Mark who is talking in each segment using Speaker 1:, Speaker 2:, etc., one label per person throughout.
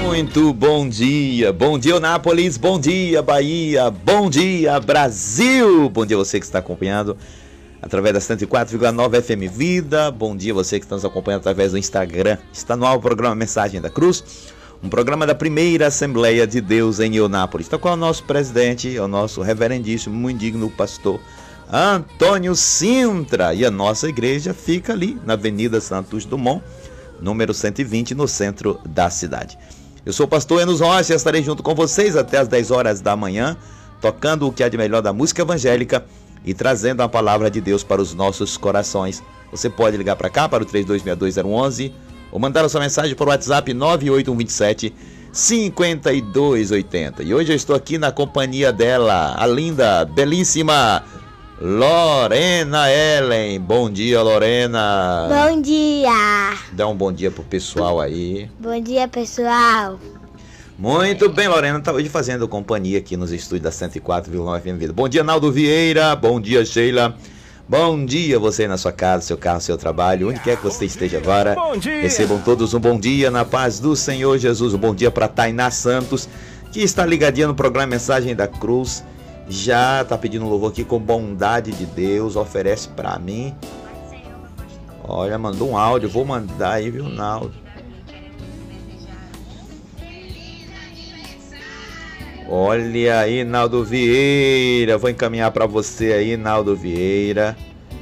Speaker 1: Muito bom dia Eunápolis, bom dia Bahia, bom dia Brasil, bom dia você que está acompanhando através da 104,9 FM Vida, bom dia você que está nos acompanhando através do Instagram. Está no ar o programa Mensagem da Cruz, um programa da primeira Assembleia de Deus em Eunápolis. Está com o nosso presidente, o nosso reverendíssimo, muito digno pastor Antônio Sintra, e a nossa igreja fica ali na Avenida Santos Dumont, número 120, no centro da cidade. Eu sou o pastor Enos Rocha e estarei junto com vocês até as 10 horas da manhã, tocando o que há de melhor da música evangélica e trazendo a palavra de Deus para os nossos corações. Você pode ligar para cá, para o 3262-011, ou mandar a sua mensagem por WhatsApp 98127-5280. E hoje eu estou aqui na companhia dela, a linda, belíssima Lorena Ellen. Bom dia, Lorena.
Speaker 2: Bom dia.
Speaker 1: Dá um bom dia pro pessoal aí.
Speaker 2: Bom dia, pessoal.
Speaker 1: Muito bem, Lorena está hoje fazendo companhia aqui nos estúdios da 104,9 FM Vida. Bom dia, Naldo Vieira. Bom dia, Sheila. Bom dia você na sua casa, seu carro, seu trabalho, onde quer que você esteja agora. Recebam todos um bom dia na paz do Senhor Jesus. Um bom dia para Tainá Santos, que está ligadinha no programa Mensagem da Cruz. Já está pedindo um louvor aqui com bondade de Deus, oferece para mim. Olha, mandou um áudio, vou mandar aí, viu, Naldo? Olha aí, Naldo Vieira, vou encaminhar para você aí, Naldo Vieira.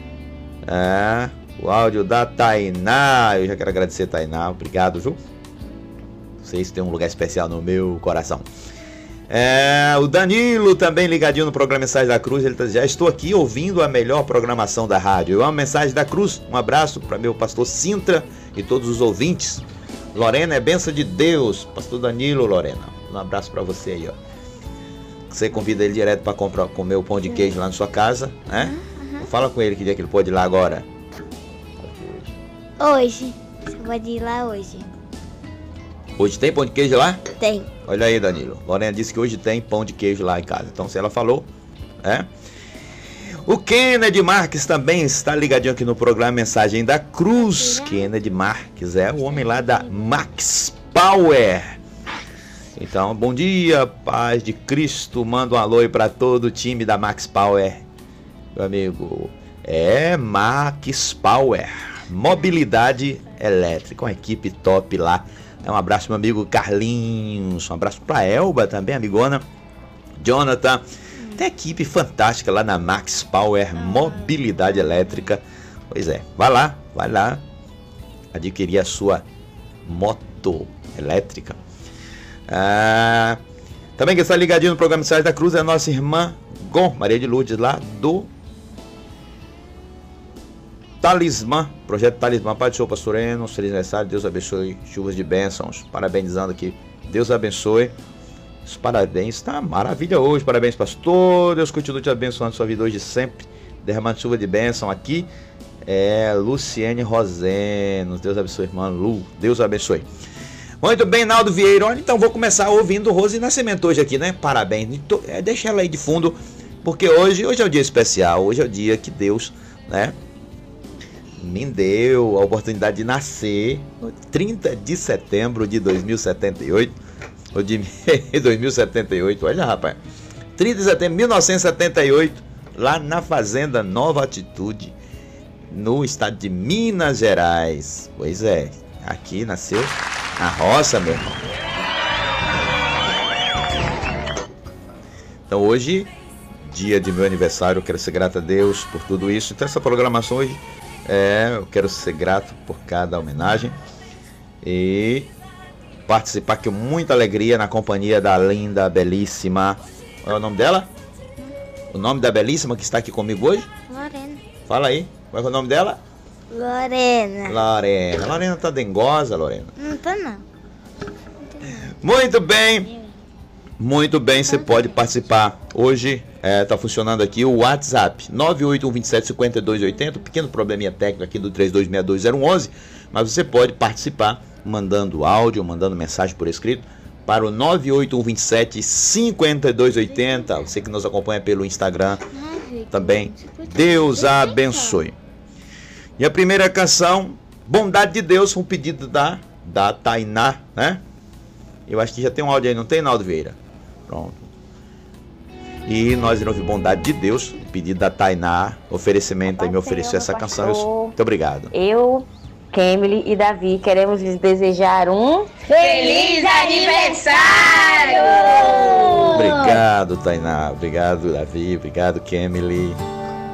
Speaker 1: O áudio da Tainá, eu já quero agradecer, Tainá, obrigado, viu? Vocês têm um lugar especial no meu coração. O Danilo também ligadinho no programa Mensagem da Cruz. Ele já estou aqui ouvindo a melhor programação da rádio. Eu amo Mensagem da Cruz. Um abraço para meu pastor Sintra e todos os ouvintes. Lorena, é bênção de Deus. Pastor Danilo, Lorena, um abraço para você aí, ó. Você convida ele direto para comer o pão de queijo lá na sua casa, né? Fala com ele que dia que ele pode ir lá agora.
Speaker 2: Hoje. Você pode ir lá hoje.
Speaker 1: Hoje tem pão de queijo lá?
Speaker 2: Tem.
Speaker 1: Olha aí, Danilo. Lorena disse que hoje tem pão de queijo lá em casa. Então, se ela falou, O Kennedy Marques também está ligadinho aqui no programa Mensagem da Cruz. Kennedy Marques é o homem lá da Max Power. Então, bom dia, paz de Cristo. Manda um alô aí para todo o time da Max Power, meu amigo. Max Power, mobilidade elétrica, uma equipe top lá. Um abraço meu amigo Carlinhos, um abraço pra Elba também, amigona, Jonathan. Tem equipe fantástica lá na Max Power, mobilidade elétrica. Pois é, vai lá adquirir a sua moto elétrica. Também que está ligadinho no programa Mensagem da Cruz é a nossa irmã Gon, Maria de Lourdes, lá do Talismã, projeto Talismã. Pai do Senhor, pastor Enos, feliz aniversário, Deus abençoe, chuvas de bênçãos, parabenizando aqui, Deus abençoe, os parabéns, está maravilha hoje, parabéns pastor, Deus continue te abençoando a sua vida hoje e sempre, derramando chuva de bênção aqui, Luciene Rosenos, Deus abençoe, irmã Lu, Deus abençoe. Muito bem, Naldo Vieira, olha, então vou começar ouvindo Rose Nascimento hoje aqui, né, parabéns, então, deixa ela aí de fundo, porque hoje é o dia especial, hoje é o dia que Deus, né, me deu a oportunidade de nascer no 30 de setembro de 2078, ou de 2078, olha rapaz, 30 de setembro de 1978, lá na Fazenda Nova Atitude, no estado de Minas Gerais. Pois é, aqui nasceu na roça, meu irmão. Então hoje, dia de meu aniversário, eu quero ser grato a Deus por tudo isso. Então essa programação hoje, eu quero ser grato por cada homenagem e participar com muita alegria na companhia da linda, belíssima. Qual é o nome dela? O nome da belíssima que está aqui comigo hoje?
Speaker 2: Lorena.
Speaker 1: Fala aí, qual é o nome dela?
Speaker 2: Lorena.
Speaker 1: Lorena tá dengosa, Lorena?
Speaker 2: Não tá não.
Speaker 1: Muito bem, você pode participar. Hoje tá funcionando aqui o WhatsApp 981275280, pequeno probleminha técnico aqui do 3262-011, mas você pode participar mandando áudio, mandando mensagem por escrito para o 981275280. Você que nos acompanha pelo Instagram também, Deus abençoe. E a primeira canção, Bondade de Deus, um pedido da Tainá, né? Eu acho que já tem um áudio aí, não tem, Naldo Vieira? Pronto. E nós iremos ouvir Bondade de Deus, pedido da Tainá, oferecimento aí, me ofereceu essa canção. Muito obrigado.
Speaker 3: Eu, Kemily e Davi queremos lhes desejar um
Speaker 4: Feliz aniversário!
Speaker 1: Obrigado, Tainá. Obrigado, Davi. Obrigado, Kemily.